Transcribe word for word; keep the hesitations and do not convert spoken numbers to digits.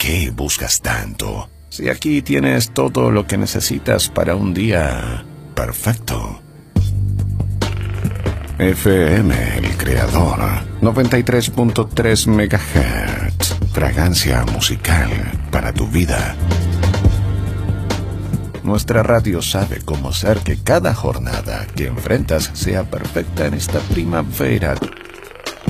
qué buscas tanto? Si aquí tienes todo lo que necesitas para un día perfecto. F M El Creador, noventa y tres punto tres megahertz. Fragancia musical para tu vida. Nuestra radio sabe cómo hacer que cada jornada que enfrentas sea perfecta en esta primavera.